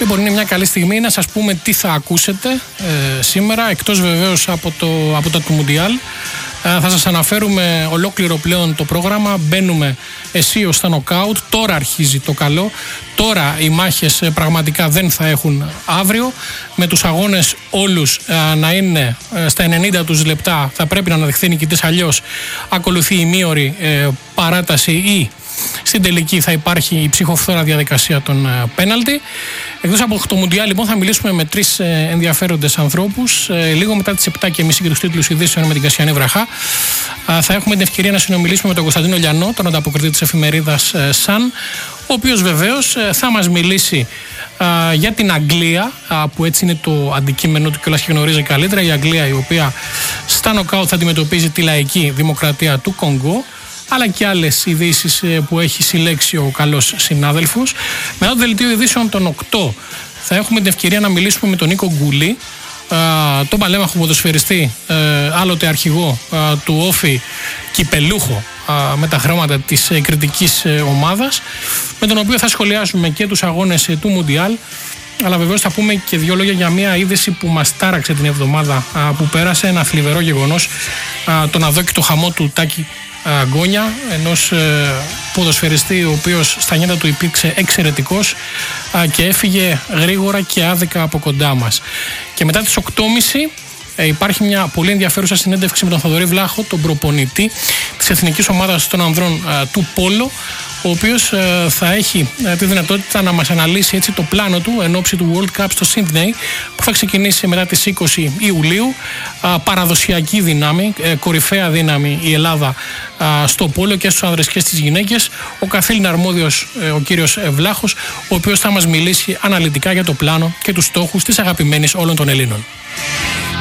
Λοιπόν, είναι μια καλή στιγμή να σας πούμε τι θα ακούσετε σήμερα, εκτός βεβαίως από το Μουντιάλ. Θα σας αναφέρουμε ολόκληρο πλέον το πρόγραμμα. Μπαίνουμε αισίως στα νοκάουτ. Τώρα αρχίζει το καλό. Τώρα οι μάχες πραγματικά δεν θα έχουν αύριο. Με τους αγώνες όλους να είναι στα 90 τους λεπτά, θα πρέπει να αναδειχθεί νικητής. Αλλιώς ακολουθεί η μείωρη παράταση ή στην τελική θα υπάρχει η ψυχοφθόρα διαδικασία των πέναλτι. Εκτός από το Μουντιάλ, λοιπόν, θα μιλήσουμε με τρεις ενδιαφέροντες ανθρώπους. Λίγο μετά τις 7.30 και τους τίτλους ειδήσεων με την Κασιανή Βραχά. Θα έχουμε την ευκαιρία να συνομιλήσουμε με τον Κωνσταντίνο Λιανό, τον ανταποκριτή της εφημερίδας Sun, ο οποίος βεβαίως θα μας μιλήσει για την Αγγλία, που έτσι είναι το αντικείμενο του και όλας και γνωρίζει καλύτερα. Η Αγγλία, η οποία στα νοκάουτ θα αντιμετωπίζει τη λαϊκή δημοκρατία του Κονγκό, αλλά και άλλες ειδήσεις που έχει συλλέξει ο καλός συνάδελφος. Μετά το δελτίο ειδήσεων των 8 θα έχουμε την ευκαιρία να μιλήσουμε με τον Νίκο Γκουλή, τον παλέμαχο ποδοσφαιριστή, άλλοτε αρχηγό του Όφη, κυπελούχο με τα χρώματα της κριτικής ομάδας, με τον οποίο θα σχολιάσουμε και τους αγώνες του Μουντιάλ, αλλά βεβαίως θα πούμε και δύο λόγια για μια είδηση που μας τάραξε την εβδομάδα που πέρασε, ένα θλιβερό γεγονός, τον αδόκητο χαμό του Τάκη Γκόνια, ενός ποδοσφαιριστή ο οποίος στα νιάτα του υπήρξε εξαιρετικός και έφυγε γρήγορα και άδικα από κοντά μας. Και μετά τις 8.30 υπάρχει μια πολύ ενδιαφέρουσα συνέντευξη με τον Θοδωρή Βλάχο, τον προπονητή της εθνικής ομάδας των ανδρών του Πόλο, ο οποίος θα έχει τη δυνατότητα να μας αναλύσει έτσι το πλάνο του εν ώψη του World Cup στο Σίδνεϊ, που θα ξεκινήσει μετά τις 20 Ιουλίου. Παραδοσιακή δύναμη, κορυφαία δύναμη η Ελλάδα στο πόλο και στους άνδρες και στις γυναίκες. Ο καθήλυνα αρμόδιος ο κύριος Βλάχος, ο οποίος θα μας μιλήσει αναλυτικά για το πλάνο και τους στόχους της αγαπημένης όλων των Ελλήνων.